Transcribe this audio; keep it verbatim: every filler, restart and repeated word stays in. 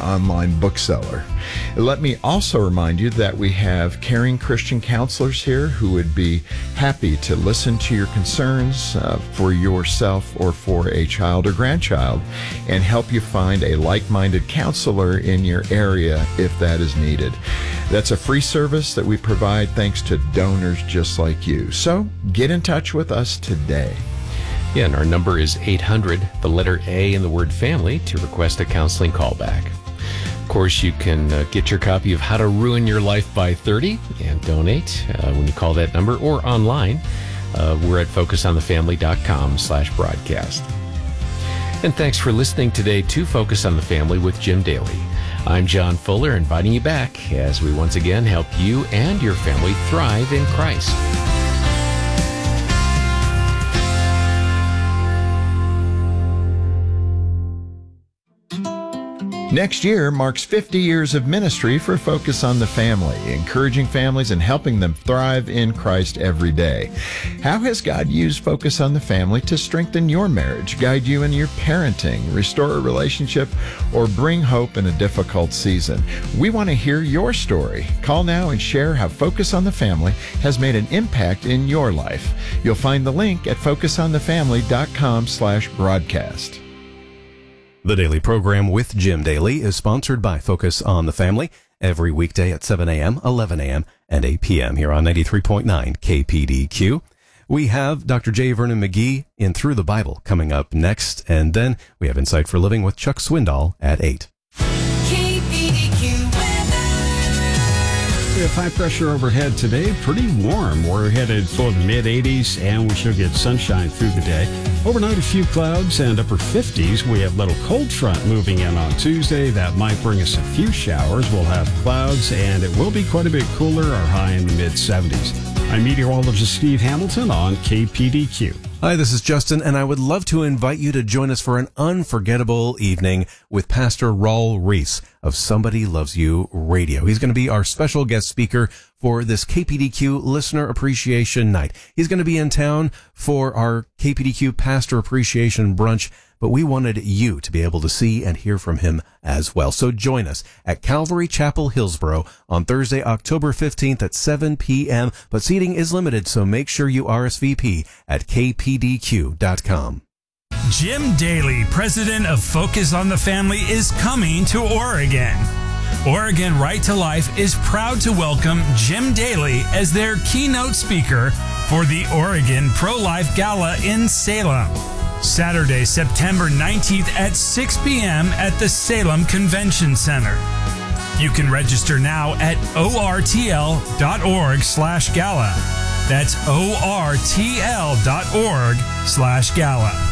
online bookseller. Let me also remind you that we have caring Christian counselors here who would be happy to listen to your concerns uh, for yourself or for a child or grandchild and help you find a like-minded counselor in your area if that is needed. That's a free service that we provide thanks to donors just like you. So get in touch with us today. Yeah, and our number is eight hundred, the letter A in the word family, to request a counseling callback. Of course, you can uh, get your copy of How to Ruin Your Life by thirty and donate uh, when you call that number or online. Uh, we're at focusonthefamily.com slash broadcast. And thanks for listening today to Focus on the Family with Jim Daly. I'm John Fuller, inviting you back as we once again help you and your family thrive in Christ. Next year marks fifty years of ministry for Focus on the Family, encouraging families and helping them thrive in Christ every day. How has God used Focus on the Family to strengthen your marriage, guide you in your parenting, restore a relationship, or bring hope in a difficult season? We want to hear your story. Call now and share how Focus on the Family has made an impact in your life. You'll find the link at focusonthefamily.com slash broadcast. The daily program with Jim Daly is sponsored by Focus on the Family every weekday at seven a.m., eleven a.m., and eight p.m. here on ninety-three point nine K P D Q. We have Doctor J. Vernon McGee in Through the Bible coming up next, and then we have Insight for Living with Chuck Swindoll at eight. We have high pressure overhead today, pretty warm. We're headed for the mid eighties, and we should get sunshine through the day. Overnight, a few clouds and upper fifties. We have a little cold front moving in on Tuesday. That might bring us a few showers. We'll have clouds, and it will be quite a bit cooler, our high in the mid seventies. I'm meteorologist Steve Hamilton on K P D Q. Hi, this is Justin, and I would love to invite you to join us for an unforgettable evening with Pastor Raul Reese of Somebody Loves You Radio. He's going to be our special guest speaker for this K P D Q Listener Appreciation Night. He's going to be in town for our K P D Q Pastor Appreciation Brunch, but we wanted you to be able to see and hear from him as well. So join us at Calvary Chapel, Hillsboro on Thursday, October fifteenth at seven p.m. But seating is limited, so make sure you R S V P at k p d q dot com. Jim Daly, president of Focus on the Family, is coming to Oregon. Oregon Right to Life is proud to welcome Jim Daly as their keynote speaker for the Oregon Pro-Life Gala in Salem. Saturday, September nineteenth at six p.m. at the Salem Convention Center. You can register now at ortl.org slash gala. That's ortl.org slash gala.